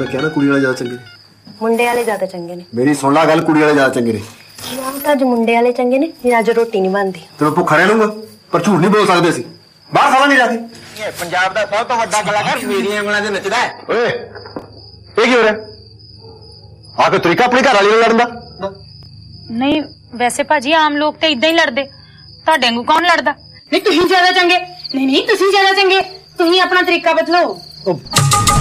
मैं कहना कुड़ी वाले ज्यादा चंगे ने, मुंडे वाले ज्यादा चंगे ने। मेरी सुन ला गल, कुड़ी वाले ज्यादा चंगे ने। अज मुंडे वाले चंगे ने, अज रोटी नहीं बनती। तो मैं भुखा रह लूंगा, पर झूठ नहीं बोल सकते असीं। बाहर खा लांगे जाके। पंजाब दा सब तो वड्डा कलाकार मेरियां उँगलां ते नचदा है। ओए ये की हो रहा है? आके तरीका अपनी घर वाली नाल लड़न दा? नहीं वैसे भाजी आम लोग तो इदा ही लड़ते, ਤੁਹਾਡੇ ਵਾਂਗੂ कौन लड़दा? नहीं तुसीं ज्यादा चंगे, नहीं तुसीं ज्यादा चंगे, तुसीं अपना तरीका बदलो।